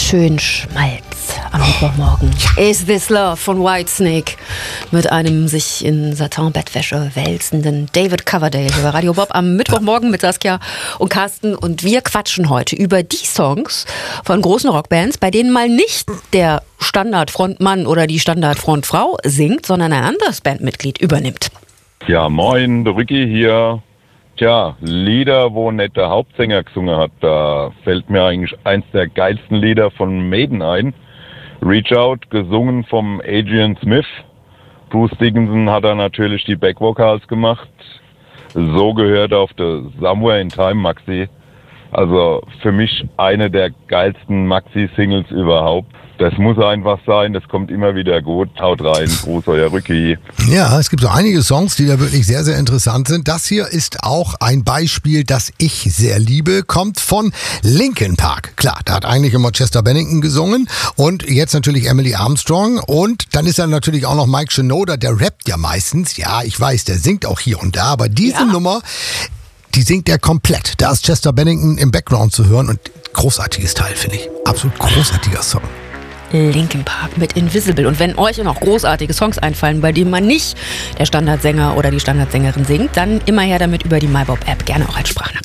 schön Schmalz am Mittwochmorgen. Is This Love von Whitesnake mit einem sich in Satin-Bettwäsche wälzenden David Coverdale über Radio Bob am Mittwochmorgen mit Saskia und Carsten. Und wir quatschen heute über die Songs von großen Rockbands, bei denen mal nicht der Standardfrontmann oder die Standardfrontfrau singt, sondern ein anderes Bandmitglied übernimmt. Ja, moin, der Ricky hier. Tja, Lieder, wo nicht der Hauptsänger gesungen hat, da fällt mir eigentlich eins der geilsten Lieder von Maiden ein. Reach Out, gesungen vom Adrian Smith. Bruce Dickinson hat da natürlich die Backvocals gemacht. So gehört auf der Somewhere in Time Maxi. Also für mich eine der geilsten Maxi-Singles überhaupt. Das muss einfach sein, das kommt immer wieder gut. Haut rein, Gruß, euer Rücki. Ja, es gibt so einige Songs, die da wirklich sehr, sehr interessant sind. Das hier ist auch ein Beispiel, das ich sehr liebe, kommt von Linkin Park. Klar, da hat eigentlich immer Chester Bennington gesungen und jetzt natürlich Emily Armstrong und dann ist da natürlich auch noch Mike Shinoda, der rappt ja meistens. Ja, ich weiß, der singt auch hier und da, aber diese Nummer, die singt er komplett. Da ist Chester Bennington im Background zu hören und großartiges Teil, finde ich. Absolut großartiger Song. Linkin Park mit Invisible. Und wenn euch noch großartige Songs einfallen, bei denen man nicht der Standardsänger oder die Standardsängerin singt, dann immer her damit über die MyBob-App, gerne auch als Sprachnachricht.